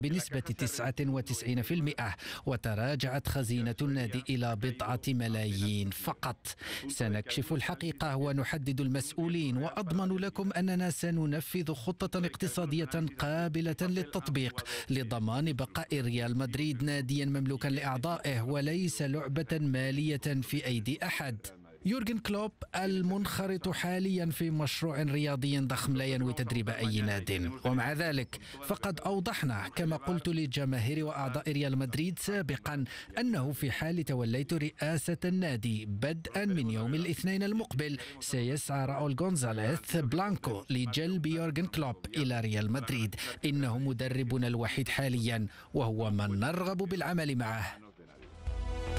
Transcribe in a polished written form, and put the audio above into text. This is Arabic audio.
بنسبة 99%، وتراجعت خزينة النادي إلى 1 ملايين فقط. سنكشف الحقيقة ونحدد المسؤولين، وأضمن لكم أننا سننفذ خطة اقتصادية قابلة للتطبيق لضمان بقاء ريال مدريد ناديا مملوكا لأعضائه وليس لعبة مالية في أيدي أحد. يورغن كلوب المنخرط حاليا في مشروع رياضي ضخم لا ينوي تدريب أي ناد، ومع ذلك فقد أوضحنا كما قلت للجماهير وأعضاء ريال مدريد سابقا أنه في حال توليت رئاسة النادي بدءا من يوم الاثنين المقبل سيسعى راؤول غونزاليز بلانكو لجلب يورغن كلوب إلى ريال مدريد. إنه مدربنا الوحيد حاليا وهو من نرغب بالعمل معه.